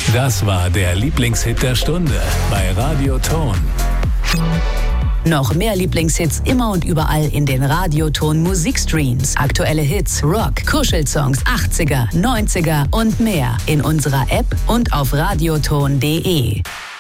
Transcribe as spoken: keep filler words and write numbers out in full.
Das war der Lieblingshit der Stunde bei Radioton. Noch mehr Lieblingshits immer und überall in den Radioton Musikstreams. Aktuelle Hits, Rock, Kuschelsongs, achtziger, neunziger und mehr in unserer App und auf radioton punkt de.